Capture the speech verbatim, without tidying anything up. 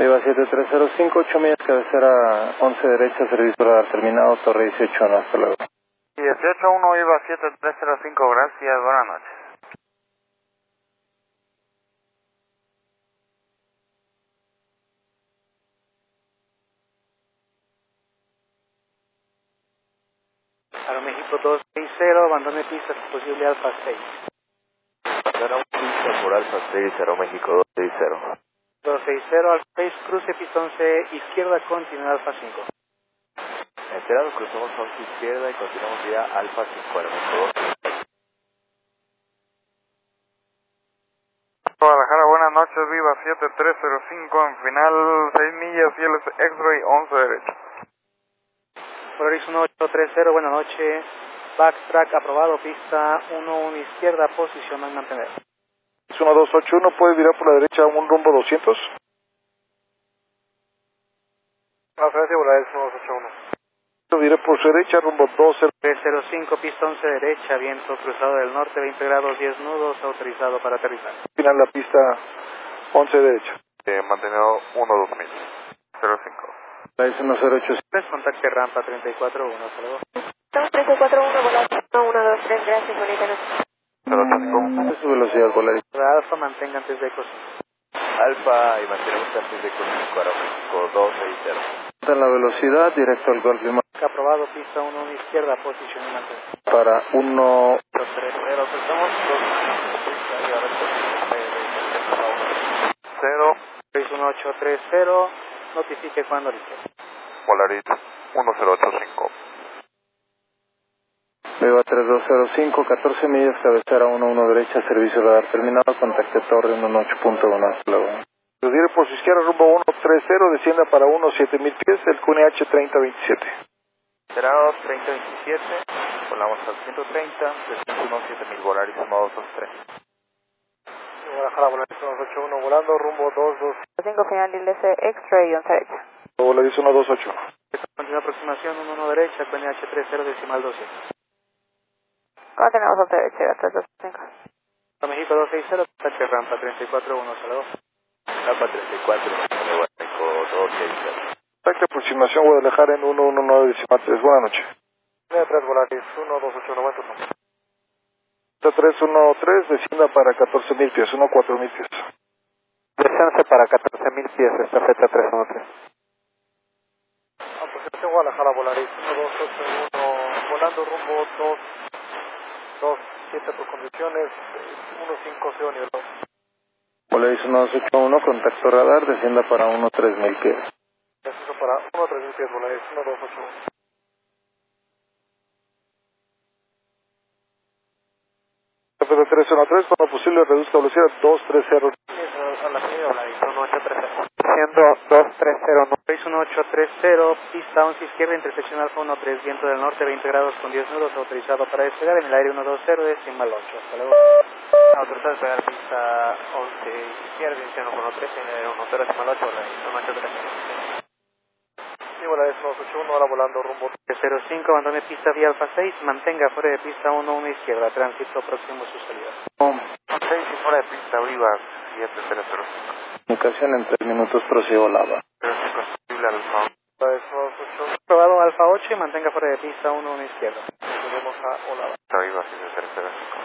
Viva siete tres cero cinco, ocho millas, cabecera once derecha, servicio radar terminado, torre dieciocho uno, hasta luego. dieciocho uno, Viva siete tres cero cinco, gracias, buenas noches. Aeroméxico dos seis cero, abandone pista, posible Alfa seis. Abandona pista por Alfa seis, Aeroméxico dos seis cero. dos seis cero, Alfa seis, cruce pista once, izquierda, continúa Alfa cinco. Enterado, cruzamos once izquierda y continuamos vía Alfa cinco, Aeroméxico dos. Guadalajara, buenas noches, Viva siete tres cero cinco, en final seis millas, cielos X-Ray once derecho. Polaris uno ocho tres cero, buenas noches. Backtrack aprobado, pista uno uno izquierda, posición al mantener. Es uno dos ocho uno, puede virar por la derecha a un rumbo doscientos. Transferencia Polaris uno dos ocho uno. Diré por su derecha, rumbo dos cero. tres cero cinco, pista once derecha, viento cruzado del norte, veinte grados, diez nudos, autorizado para aterrizar. Final la pista once derecha. Eh, mantenido uno dos mil, cero cinco. Polaris uno cero ocho tres, contacte rampa treinta y cuatro uno, hasta luego. treinta y cuatro uno, Volaris uno dos tres, gracias, bonita noche. cero ocho cinco. es su velocidad, Polaris. Alfa, mantenga antes de cosas. Alfa y mantenemos antes de cinco, Aeroméxico dos seis cero. En la velocidad, directo al Golf Lima Aprobado, pista uno uno izquierda, posición al mantener. para uno. dos tres cero, estamos cero. seis uno ocho tres cero, notifique cuando listo. Polaris uno cero ocho cinco. Viva tres dos cero cinco, catorce millas, cabecera uno uno derecha, servicio radar terminado, contacte torre uno ocho punto uno, hasta luego. Diré por su izquierda, rumbo uno tres cero, descienda para uno siete mil pies, el Q N H treinta veintisiete. Cerrado treinta veintisiete, volamos al ciento treinta, uno siete mil, Volaris uno dos dos tres. Guadalajara, Volaris uno dos ocho uno, volando, rumbo dos dos. cinco final I L C X-Ray once derecha. Volaris uno dos ocho. Continúa aproximación uno uno derecha, Q N H tres cero decimal doce. Continuamos once derecha, gracias, dos cinco. México dos seis cero, contacte rampa treinta y cuatro uno, hasta luego. Alfa treinta y cuatro, Aeroméxico dos seis cero. Contacte aproximación Guadalajara en uno uno nueve decimal tres. Buenas noches. nueve tres, Volaris uno dos ocho uno, buen turno. tres uno tres, descienda para catorce mil pies, uno cuatro mil pies. Descense para catorce mil pies, esta fecha tres uno tres. Aproximación Guadalajara, Volaris uno dos ocho uno, volando rumbo dos dos siete por condiciones, uno cinco cero nivel dos. Polaris uno dos ocho uno, contacto radar, descienda para uno tres mil pies. Descenso para uno tres mil pies, Volaris uno dos ocho uno. F tres uno tres, cuando posible reduzca velocidad dos tres cero. A la media, Volaris uno ocho tres cero. Siendo dos tres cero, uno ocho tres cero, pista once izquierda, intersección Alfa uno tres, viento del norte, veinte grados con diez nudos, autorizado para despegar en el aire uno dos cero, decimal ocho, hasta luego. Autorizado a despegar pista once izquierda, dirección uno tres, en el uno cero decimal ocho, Volaris uno ocho tres cero. Sí, Volaris uno dos ocho uno, ahora volando rumbo cero cinco, abandone pista vía Alfa seis, mantenga fuera de pista uno uno izquierda, tránsito próximo a su salida. seis y fuera de pista, Viva siete cero cero cinco. Comunicación en tres minutos, prosigo lava. cero cinco es posible Alfa. Volaris uno dos ocho. Probado Alfa ocho y mantenga fuera de pista uno uno izquierda. Volvemos a Olava. Viva siete cero cero cinco.